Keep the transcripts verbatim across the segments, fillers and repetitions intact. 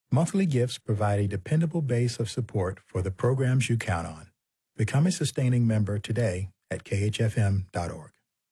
Monthly gifts provide a dependable base of support for the programs you count on. Become a sustaining member today at k h f m dot org.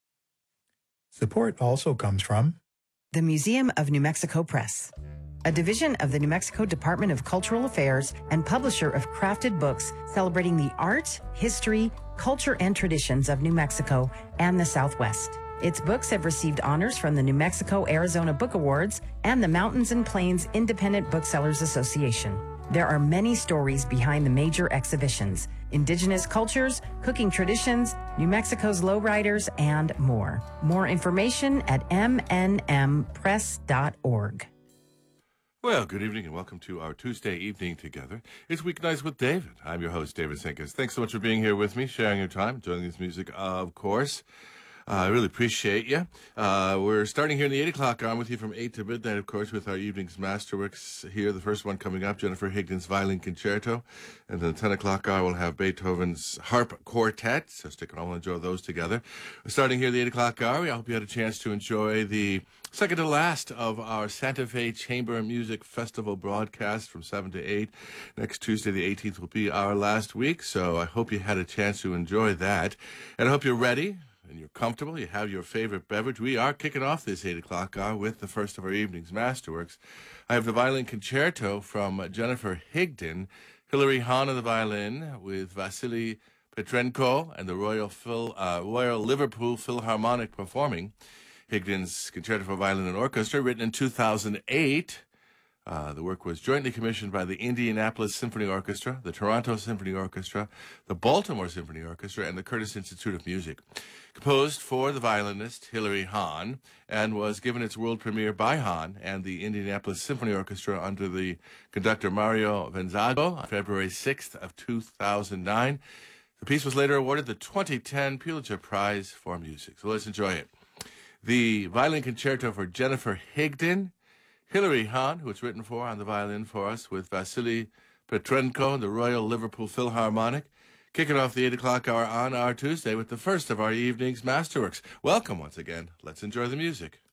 Support also comes from the Museum of New Mexico Press, a division of the New Mexico Department of Cultural Affairs and publisher of crafted books celebrating the art, history, culture, and traditions of New Mexico and the Southwest. Its books have received honors from the New Mexico-Arizona Book Awards and the Mountains and Plains Independent Booksellers Association. There are many stories behind the major exhibitions: indigenous cultures, cooking traditions, New Mexico's lowriders, and more. More information at m n m press dot org. Well, good evening and welcome to our Tuesday evening together. It's Weeknights with David. I'm your host, David Sinkis. Thanks so much for being here with me, sharing your time, enjoying this music, of course. Uh, I really appreciate you. Uh, we're starting here in the eight o'clock hour with you from eight to midnight, of course, with our evening's masterworks here. The first one coming up, Jennifer Higdon's Violin Concerto. And then the ten o'clock hour, we'll have Beethoven's Harp Quartet. So stick around, we'll enjoy those together. Starting here at the eight o'clock hour, I hope you had a chance to enjoy the second to last of our Santa Fe Chamber Music Festival broadcast from seven to eight. Next Tuesday, the eighteenth, will be our last week. So I hope you had a chance to enjoy that. And I hope you're ready and you're comfortable, you have your favorite beverage. We are kicking off this eight o'clock hour with the first of our evening's masterworks. I have the Violin Concerto from Jennifer Higdon, Hilary Hahn on the violin with Vasily Petrenko and the Royal, Phil, uh, Royal Liverpool Philharmonic performing Higdon's Concerto for Violin and Orchestra, written in two thousand eight. Uh, the work was jointly commissioned by the Indianapolis Symphony Orchestra, the Toronto Symphony Orchestra, the Baltimore Symphony Orchestra, and the Curtis Institute of Music. Composed for the violinist Hilary Hahn, and was given its world premiere by Hahn and the Indianapolis Symphony Orchestra under the conductor Mario Venzago on February sixth of two thousand nine. The piece was later awarded the twenty ten Pulitzer Prize for Music. So let's enjoy it. The Violin Concerto for Jennifer Higdon, Hilary Hahn, who it's written for on the violin for us, with Vasily Petrenko and the Royal Liverpool Philharmonic. Kicking off the eight o'clock hour on our Tuesday with the first of our evening's masterworks. Welcome once again. Let's enjoy the music.